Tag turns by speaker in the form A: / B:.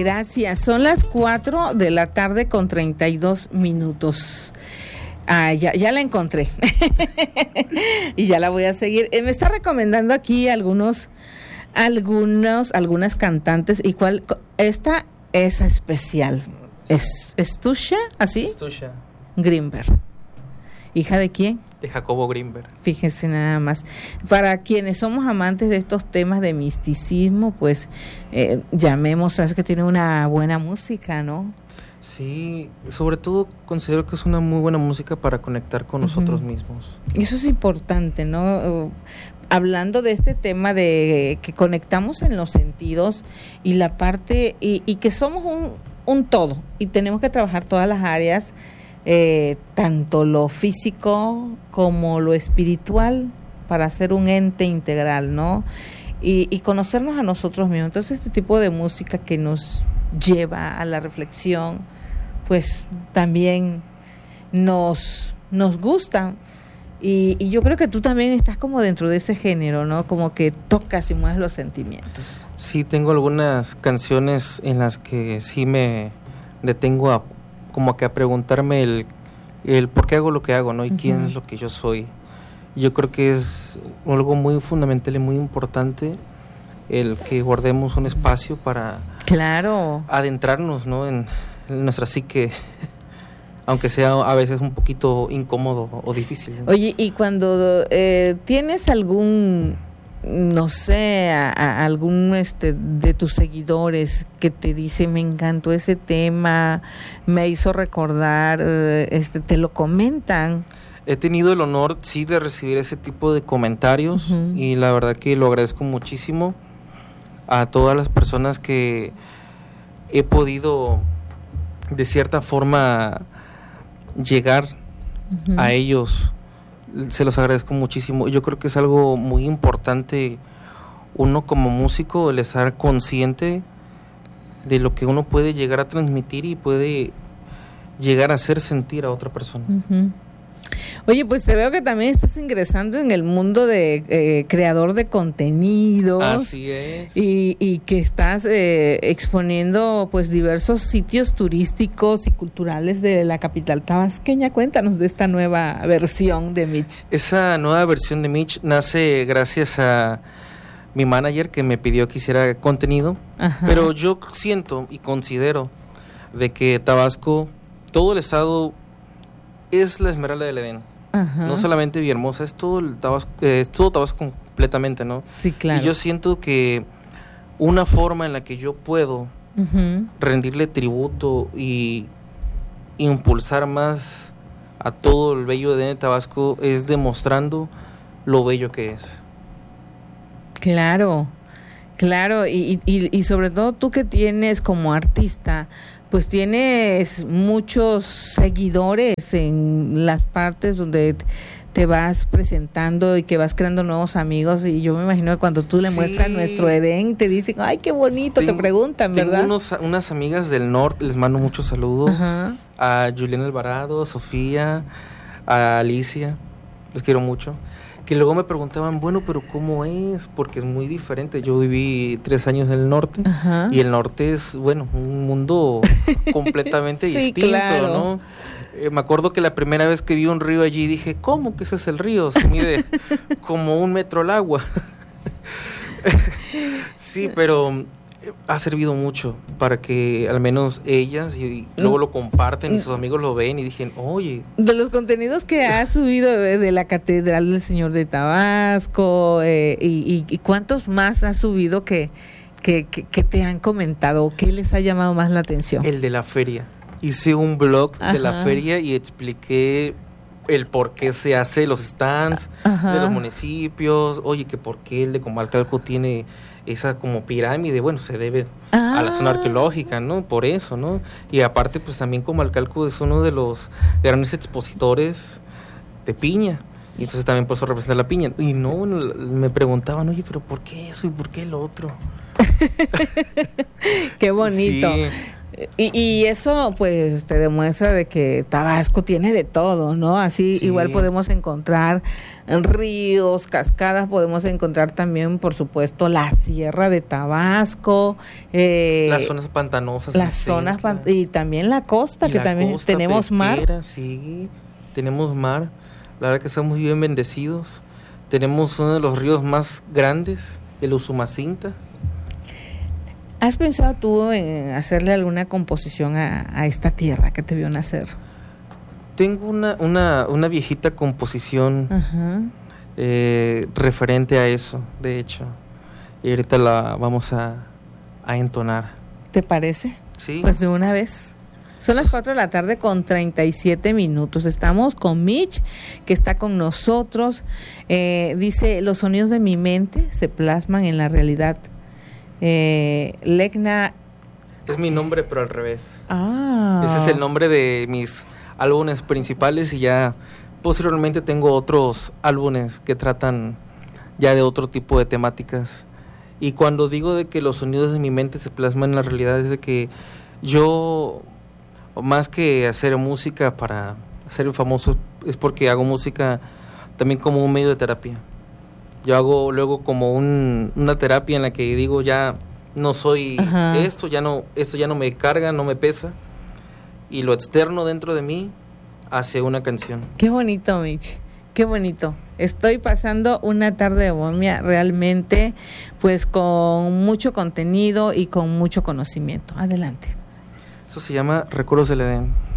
A: Gracias. Son las 4 de la tarde con 32 minutos. Ya la encontré. Y ya la voy a seguir. Me está recomendando aquí algunas cantantes. ¿Y cuál? Esta es especial. ¿Es Tusha? ¿Así?
B: Tusha
A: Grimberg. ¿Hija de quién?
B: De Jacobo Grimberg.
A: Fíjense nada más. Para quienes somos amantes de estos temas de misticismo, pues llamemos, sabes que tiene una buena música, ¿no?
B: Sí, sobre todo considero que es una muy buena música para conectar con nosotros mismos.
A: Eso es importante, ¿no? Hablando de este tema de que conectamos en los sentidos y la parte, y que somos un todo, y tenemos que trabajar todas las áreas, tanto lo físico como lo espiritual, para ser un ente integral, ¿no? Y conocernos a nosotros mismos. Entonces, este tipo de música que nos lleva a la reflexión, pues también nos gusta. Y yo creo que tú también estás como dentro de ese género, ¿no? Como que tocas y mueves los sentimientos.
B: Sí, tengo algunas canciones en las que sí me detengo como que a preguntarme el por qué hago lo que hago, ¿no? Y quién es lo que yo soy. Yo creo que es algo muy fundamental y muy importante el que guardemos un espacio para adentrarnos, ¿no? en nuestra psique, aunque sea a veces un poquito incómodo o difícil, ¿no?
A: Oye, y cuando tienes algún, no sé, algún de tus seguidores que te dice, me encantó ese tema, me hizo recordar, te lo comentan.
B: He tenido el honor, sí, de recibir ese tipo de comentarios, y la verdad que lo agradezco muchísimo a todas las personas que he podido de cierta forma llegar a ellos. Se los agradezco muchísimo. Yo creo que es algo muy importante, uno como músico, el estar consciente de lo que uno puede llegar a transmitir y puede llegar a hacer sentir a otra persona.
A: Oye, pues te veo que también estás ingresando en el mundo de creador de contenidos.
B: Así es.
A: Y que estás exponiendo pues diversos sitios turísticos y culturales de la capital tabasqueña. Cuéntanos de esta nueva versión de Mitch.
B: Esa nueva versión de Mitch nace gracias a mi manager, que me pidió que hiciera contenido. Pero yo siento y considero de que Tabasco, todo el estado, es la Esmeralda del Edén. No solamente Villahermosa, es todo el Tabasco, Tabasco completamente, ¿no?
A: Sí, claro.
B: Y yo siento que una forma en la que yo puedo rendirle tributo y impulsar más a todo el bello Edén de Tabasco es demostrando lo bello que es.
A: Claro, y sobre todo tú que tienes como artista, pues tienes muchos seguidores en las partes donde te vas presentando y que vas creando nuevos amigos, y yo me imagino que cuando tú le muestras nuestro Edén, te dicen, ay, qué bonito, te preguntan, ¿verdad?
B: Tengo unas amigas del norte, les mando muchos saludos, a Juliana Alvarado, a Sofía, a Alicia, los quiero mucho, que luego me preguntaban, bueno, pero ¿cómo es? Porque es muy diferente. Yo viví 3 años en el norte, y el norte es, bueno, un mundo completamente distinto, claro, ¿no? Me acuerdo que la primera vez que vi un río allí dije, ¿cómo que ese es el río? Se mide como 1 metro el agua. Sí, pero ha servido mucho para que al menos ellas y luego lo comparten y sus amigos lo ven y dicen, oye.
A: De los contenidos que has subido de la Catedral del Señor de Tabasco, y ¿cuántos más has subido que te han comentado? ¿Qué les ha llamado más la atención?
B: El de la feria. Hice un blog de la feria y expliqué el por qué se hace los stands de los municipios. Oye, que por qué el de Comalcalco tiene esa como pirámide. Bueno, se debe a la zona arqueológica, ¿no? Por eso, ¿no? Y aparte, pues también Comalcalco es uno de los grandes expositores de piña. Y entonces también por eso representa la piña. Y no, me preguntaban, oye, pero ¿por qué eso y por qué el otro?
A: Qué bonito.
B: Sí.
A: Y eso pues te demuestra de que Tabasco tiene de todo, ¿no? Así
B: Sí.
A: igual podemos encontrar ríos, cascadas, podemos encontrar también, por supuesto, la sierra de Tabasco,
B: las zonas pantanosas,
A: las zonas y también la costa,
B: y
A: que
B: la
A: también
B: costa
A: tenemos
B: pesquera,
A: mar.
B: Sí, tenemos mar. La verdad que estamos bien bendecidos. Tenemos uno de los ríos más grandes, el Usumacinta.
A: ¿Has pensado tú en hacerle alguna composición a esta tierra que te vio nacer?
B: Tengo una viejita composición
A: Ajá.
B: referente a eso, de hecho. Y ahorita la vamos a entonar.
A: ¿Te parece?
B: Sí.
A: Pues de una vez. Son las 4 de la tarde con 37 minutos. Estamos con Mitch, que está con nosotros. Dice, los sonidos de mi mente se plasman en la realidad. Legna.
B: Es mi nombre, pero al revés.
A: Ah.
B: Ese es el nombre de mis álbumes principales y ya posteriormente tengo otros álbumes que tratan ya de otro tipo de temáticas. Y cuando digo de que los sonidos de mi mente se plasman en la realidad, es de que yo, más que hacer música para ser famoso, es porque hago música también como un medio de terapia. Yo hago luego como una terapia en la que digo, ya no soy esto ya no me carga, no me pesa, y lo externo dentro de mí hace una canción.
A: Qué bonito, Mitch. Qué bonito. Estoy pasando una tarde de bohemia realmente, pues con mucho contenido y con mucho conocimiento. Adelante.
B: Eso se llama Recuerdos del Edén.